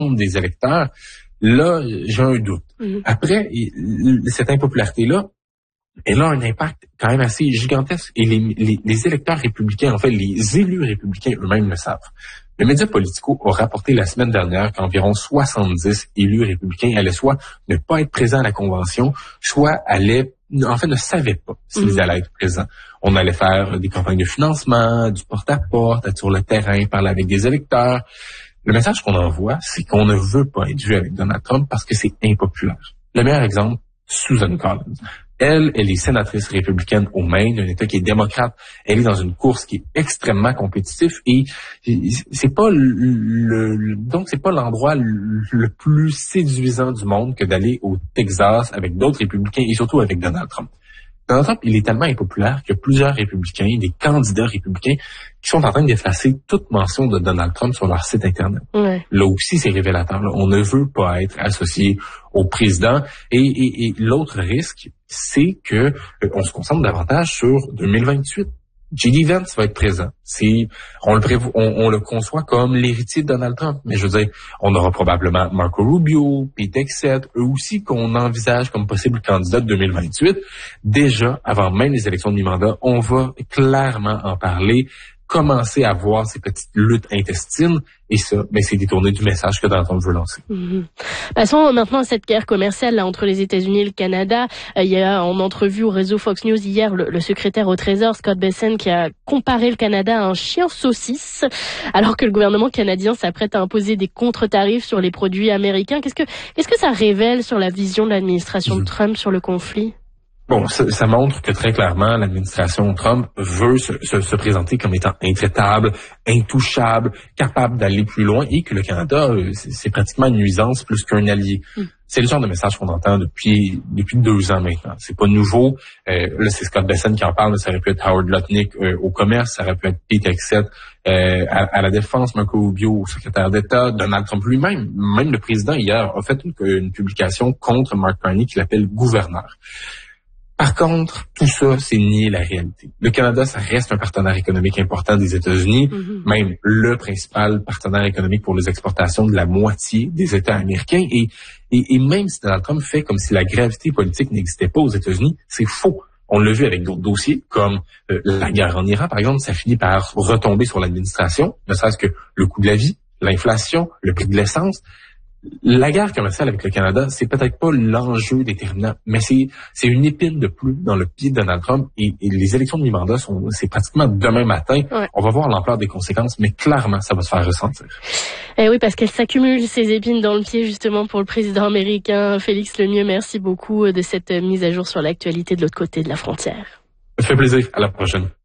des électeurs, là, j'ai un doute. Après, cette impopularité-là, elle a un impact quand même assez gigantesque. Et les électeurs républicains, en fait, les élus républicains eux-mêmes le savent. Le média Politico a rapporté la semaine dernière qu'environ 70 élus républicains allaient soit ne pas être présents à la convention, soit ne savaient pas s'ils allaient être présents. On allait faire des campagnes de financement, du porte-à-porte, être sur le terrain, parler avec des électeurs. Le message qu'on envoie, c'est qu'on ne veut pas être vu avec Donald Trump parce que c'est impopulaire. Le meilleur exemple, Susan Collins. Elle est sénatrice républicaine au Maine, un État qui est démocrate. Elle est dans une course qui est extrêmement compétitive et c'est pas l'endroit le plus séduisant du monde que d'aller au Texas avec d'autres républicains et surtout avec Donald Trump. Donald Trump, il est tellement impopulaire que plusieurs républicains, des candidats républicains, qui sont en train d'effacer toute mention de Donald Trump sur leur site Internet. Ouais. Là aussi, c'est révélateur. Là. On ne veut pas être associé au président. Et l'autre risque, c'est que on se concentre davantage sur 2028. J.D. Vance va être présent. On le conçoit comme l'héritier de Donald Trump. Mais je veux dire, on aura probablement Marco Rubio, Pete Hegseth, eux aussi qu'on envisage comme possible candidat de 2028. Déjà, avant même les élections de mi-mandat, on va clairement en parler, commencer à voir ces petites luttes intestines. Et ça, c'est détourné du message que Donald Trump veut lancer. Passons maintenant à cette guerre commerciale là, entre les États-Unis et le Canada. Il y a en entrevue au réseau Fox News hier le secrétaire au Trésor, Scott Bessent, qui a comparé le Canada à un chien saucisse, alors que le gouvernement canadien s'apprête à imposer des contre-tarifs sur les produits américains. Qu'est-ce que ça révèle sur la vision de l'administration de Trump sur le conflit? Bon, ça montre que très clairement, l'administration Trump veut se présenter comme étant intraitable, intouchable, capable d'aller plus loin et que le Canada, c'est pratiquement une nuisance plus qu'un allié. C'est le genre de message qu'on entend depuis 2 ans maintenant. C'est pas nouveau. Là, c'est Scott Bessent qui en parle, mais ça aurait pu être Howard Lutnick au commerce, ça aurait pu être Pete Hegseth à la défense, Marco Rubio au secrétaire d'État, Donald Trump lui-même. Même le président hier a fait une publication contre Mark Carney qui l'appelle gouverneur. Par contre, tout ça, c'est nier la réalité. Le Canada, ça reste un partenaire économique important des États-Unis, même le principal partenaire économique pour les exportations de la moitié des États américains. Et même si Donald Trump fait comme si la gravité politique n'existait pas aux États-Unis, c'est faux. On l'a vu avec d'autres dossiers, comme la guerre en Iran, par exemple, ça finit par retomber sur l'administration, ne serait-ce que le coût de la vie, l'inflation, le prix de l'essence. La guerre commerciale avec le Canada, c'est peut-être pas l'enjeu déterminant, mais c'est une épine de plus dans le pied de Donald Trump et les élections de mi-mandat c'est pratiquement demain matin. Ouais. On va voir l'ampleur des conséquences, mais clairement, ça va se faire ressentir. Eh oui, parce qu'elle s'accumule ces épines dans le pied justement pour le président américain. Félix Lemieux, merci beaucoup de cette mise à jour sur l'actualité de l'autre côté de la frontière. Ça fait plaisir. À la prochaine.